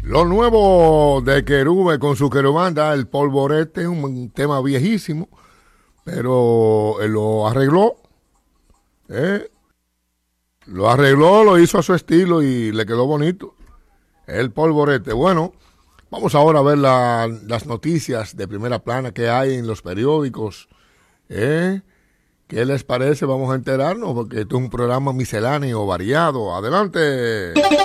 Lo nuevo de Querube con su querubanda, el polvorete, un tema viejísimo, pero él lo arregló, ¿eh? Lo arregló, lo hizo a su estilo y le quedó bonito. El polvorete. Bueno, vamos ahora a ver las noticias de primera plana que hay en los periódicos. ¿Eh? ¿Qué les parece? Vamos a enterarnos porque esto es un programa misceláneo, variado. Adelante.